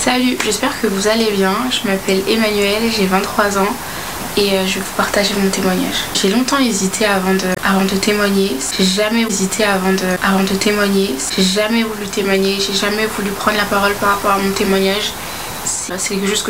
Salut, j'espère que vous allez bien. Je m'appelle Emmanuelle, j'ai 23 ans et je vais vous partager mon témoignage. J'ai longtemps hésité avant de témoigner. J'ai jamais hésité avant de témoigner. J'ai jamais voulu témoigner. J'ai jamais voulu prendre la parole par rapport à mon témoignage. C'est quelque chose que